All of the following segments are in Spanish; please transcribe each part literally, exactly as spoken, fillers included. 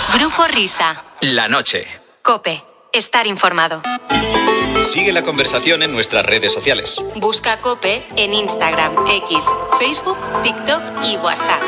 Grupo Risa. La noche. COPE. Estar informado. Sigue la conversación en nuestras redes sociales. Busca COPE en Instagram, X, Facebook, TikTok y WhatsApp.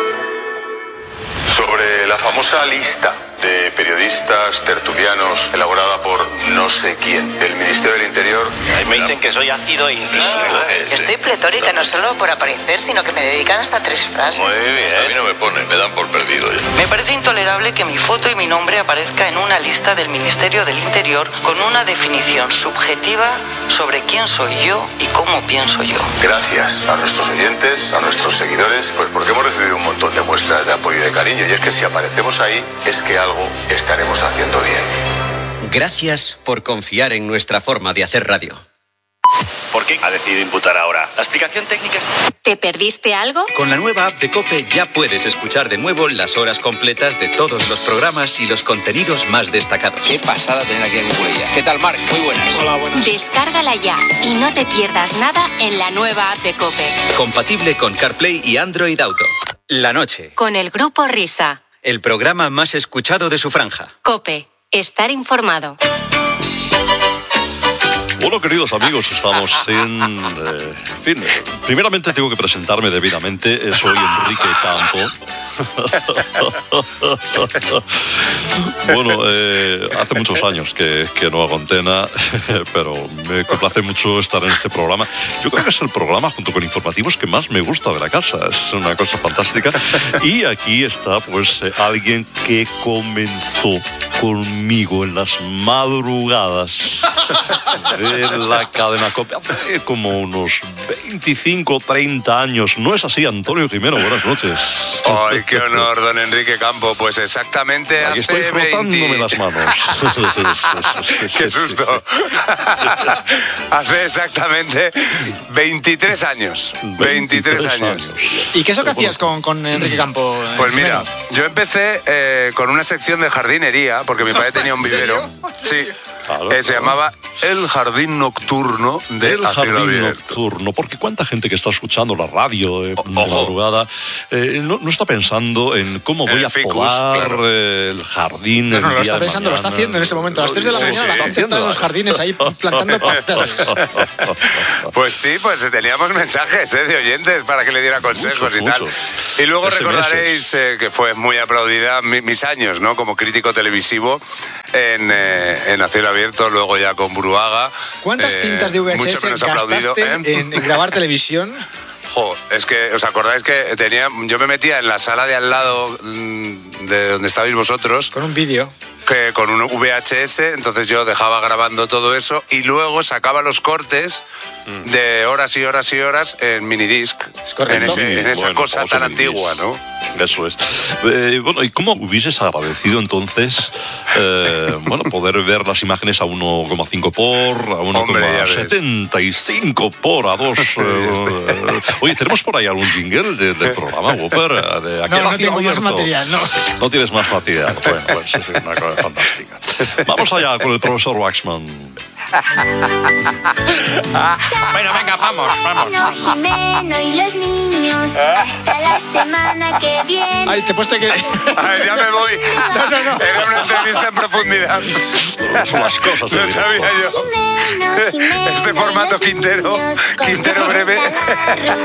Sobre la famosa lista de periodistas tertulianos elaborada por no sé quién del Ministerio del Interior. Me dicen que soy ácido e incisivo. Estoy pletórica no solo por aparecer, sino que me dedican hasta tres frases. Muy bien. A mí no me ponen, me dan por perdido ya. Me parece intolerable que mi foto y mi nombre aparezca en una lista del Ministerio del Interior con una definición subjetiva sobre quién soy yo y cómo pienso yo. Gracias a nuestros oyentes, a nuestros seguidores, pues porque hemos recibido un montón de muestras de apoyo y de cariño. Y es que si aparecemos ahí, es que algo estaremos haciendo bien. Gracias por confiar en nuestra forma de hacer radio. ¿Por qué ha decidido imputar ahora? ¿La explicación técnica es...? ¿Te perdiste algo? Con la nueva app de COPE ya puedes escuchar de nuevo las horas completas de todos los programas y los contenidos más destacados. Qué pasada tener aquí a Cuculella. ¿Qué tal, Marc? Muy buenas. Hola, buenas. Descárgala ya y no te pierdas nada en la nueva app de COPE. Compatible con CarPlay y Android Auto. La noche. Con el Grupo Risa. El programa más escuchado de su franja. COPE. Estar informado. Bueno, queridos amigos, estamos en... Eh, en fin, primeramente tengo que presentarme debidamente. Eh, soy Enrique Campo. Bueno, eh, hace muchos años que, que no hago antena, pero me complace mucho estar en este programa. Yo creo que es el programa, junto con informativos, que más me gusta de la casa. Es una cosa fantástica. Y aquí está, pues, eh, alguien que comenzó conmigo en las madrugadas de la cadena COPE hace como unos veinticinco, treinta años. ¿No es así, Antonio Jimeno? Buenas noches. Ay, qué honor, don Enrique Campo. Pues exactamente Aquí hace estoy frotándome veinte... las manos. ¡Qué susto! Hace exactamente veintitrés años. veintitrés años. ¿Y qué es lo que hacías con, con Enrique Campo? eh, Pues mira, Jimeno? yo empecé eh, con una sección de jardinería, porque mi padre tenía un vivero. Sí. Claro, Eh, se claro. llamaba El Jardín Nocturno de El A Cielo jardín Abierto. nocturno, porque cuánta gente que está escuchando la radio eh, de Ojo. madrugada eh, no, no está pensando en cómo voy El a ficus, podar claro. eh, el jardín. No, el no, lo día está de pensando, lo está mañana. haciendo en ese momento. A las tres de la Sí, mañana sí, la sí. gente está en los jardines ahí plantando parterres. Pues sí, pues teníamos mensajes eh, de oyentes para que le diera consejos Muchos, y tal. muchos. Y luego S M S. recordaréis eh, que fue muy aplaudida mi- mis años, ¿no? Como crítico televisivo en, eh, en A Cielo Abierto, luego ya con Buruaga. ¿Cuántas Eh, cintas de V H mucho S menos aplaudido, gastaste ¿eh? en, en grabar televisión? Jo, es que, ¿os acordáis que tenía, yo me metía en la sala de al lado mm, de donde estabais vosotros? Con un vídeo. Que con un V H S, entonces yo dejaba grabando todo eso y luego sacaba los cortes de horas y horas y horas en minidisc. Es correcto. En, ese- en esa Bueno, cosa famoso tan minidisc. antigua, ¿no? Eso es. Eh, bueno, ¿y cómo hubieses agradecido entonces eh, bueno, poder ver las imágenes a uno coma cinco por, a uno Hombre, ya coma ves. setenta y cinco por, a dos? eh, oye, ¿tenemos por ahí algún jingle de- del programa, Whopper? De aquí No, a no Cielo tengo más Abierto. material, no. No tienes más material. Bueno, pues es una cosa fantástica. Vamos allá con el profesor Waxman. Bueno, venga, vamos, vamos. Jimeno y los niños hasta la semana que viene. Ay, te he puesto que... Ay, ya me voy. No, no, no. Era una entrevista en profundidad. Son las cosas de Lo director. sabía yo. Jimeno, Jimeno Este y formato los Quintero, niños Quintero breve. controlan la